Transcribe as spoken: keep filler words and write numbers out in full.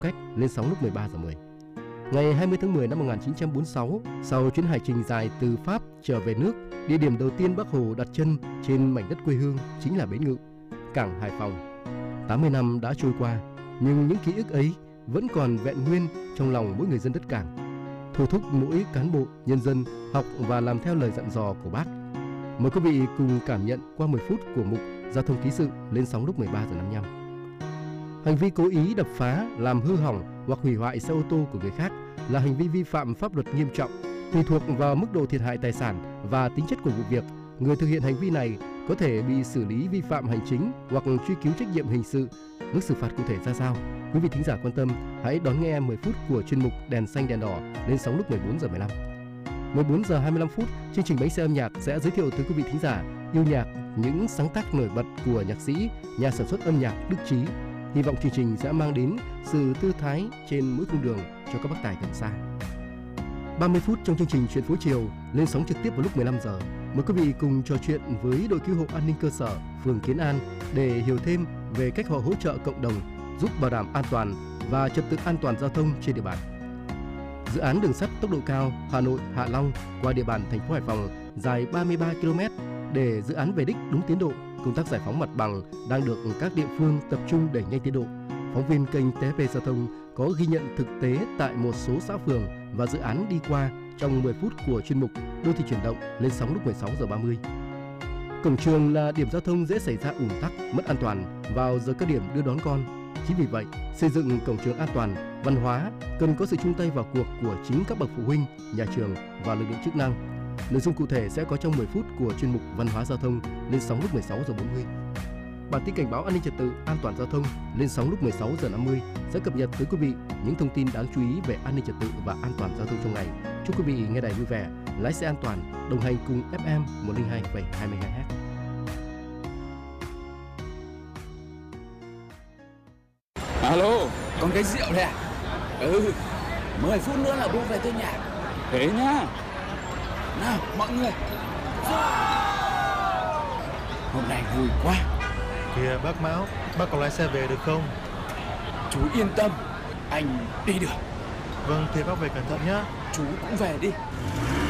cách lên sóng lúc mười ba giờ mười. Ngày hai mươi tháng mười năm một nghìn chín trăm bốn mươi sáu, sau chuyến hành trình dài từ Pháp trở về nước, địa điểm đầu tiên Bác Hồ đặt chân trên mảnh đất quê hương chính là bến Ngự, cảng Hải Phòng. tám mươi năm đã trôi qua, nhưng những ký ức ấy vẫn còn vẹn nguyên trong lòng mỗi người dân đất cảng, thôi thúc mỗi cán bộ, nhân dân học và làm theo lời dặn dò của Bác. Mời quý vị cùng cảm nhận qua mười phút của mục Giao thông ký sự lên sóng lúc mười ba giờ năm mươi lăm. Hành vi cố ý đập phá, làm hư hỏng hoặc hủy hoại xe ô tô của người khác là hành vi vi phạm pháp luật nghiêm trọng. Tùy thuộc vào mức độ thiệt hại tài sản và tính chất của vụ việc, người thực hiện hành vi này có thể bị xử lý vi phạm hành chính hoặc truy cứu trách nhiệm hình sự. Mức xử phạt cụ thể ra sao? Quý vị thính giả quan tâm, hãy đón nghe mười phút của chuyên mục Đèn xanh đèn đỏ lên sóng lúc mười bốn giờ mười lăm. mười bốn giờ hai mươi lăm phút, chương trình Bánh xe âm nhạc sẽ giới thiệu tới quý vị thính giả yêu nhạc những sáng tác nổi bật của nhạc sĩ, nhà sản xuất âm nhạc Đức Trí. Hy vọng chương trình sẽ mang đến sự tư thái trên mỗi cung đường cho các bác tài gần xa. ba mươi phút trong chương trình Chuyện phố chiều lên sóng trực tiếp vào lúc mười lăm giờ. Mời quý vị cùng trò chuyện với đội cứu hộ an ninh cơ sở phường Kiến An để hiểu thêm về cách họ hỗ trợ cộng đồng, giúp bảo đảm an toàn và trật tự an toàn giao thông trên địa bàn. Dự án đường sắt tốc độ cao Hà Nội - Hạ Long qua địa bàn thành phố Hải Phòng dài ba mươi ba ki lô mét. Để dự án về đích đúng tiến độ, công tác giải phóng mặt bằng đang được các địa phương tập trung đẩy nhanh tiến độ. Phóng viên kênh tê ép pê Giao thông có ghi nhận thực tế tại một số xã phường và dự án đi qua trong mười phút của chuyên mục Đô thị chuyển động lên sóng lúc mười sáu giờ ba mươi. Cổng trường là điểm giao thông dễ xảy ra ùn tắc, mất an toàn vào giờ cao điểm đưa đón con. Chính vì vậy, xây dựng cổng trường an toàn, văn hóa cần có sự chung tay vào cuộc của chính các bậc phụ huynh, nhà trường và lực lượng chức năng. Nội dung cụ thể sẽ có trong mười phút của chuyên mục Văn hóa giao thông lên sóng lúc mười sáu giờ bốn mươi. Bản tin cảnh báo an ninh trật tự, an toàn giao thông lên sóng lúc mười sáu giờ năm mươi sẽ cập nhật tới quý vị những thông tin đáng chú ý về an ninh trật tự và an toàn giao thông trong ngày. Chúc quý vị nghe đài vui vẻ, lái xe an toàn, đồng hành cùng ép em một không hai phẩy hai mươi mê ga héc. Alo, còn cái rượu này à? Ừ, mười phút nữa là bố về tới nhà. Thế nhá. Nào, mọi người. Hôm nay vui quá. Kìa bác Mão, bác có lái xe về được không? Chú yên tâm, anh đi được. Vâng, thế bác về cẩn thận nhá. Chú cũng về đi.